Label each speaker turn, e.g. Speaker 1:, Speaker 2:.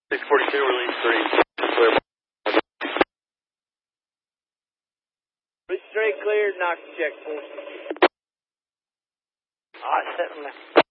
Speaker 1: 642, release 3. Clear.
Speaker 2: Straight clear, knock check. All right, setting